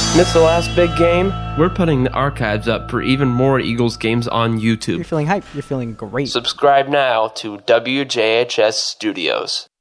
Missed the last big game? We're putting the archives up for even more Eagles games on YouTube. You're feeling hype. You're feeling great. Subscribe now to WJHS Studios.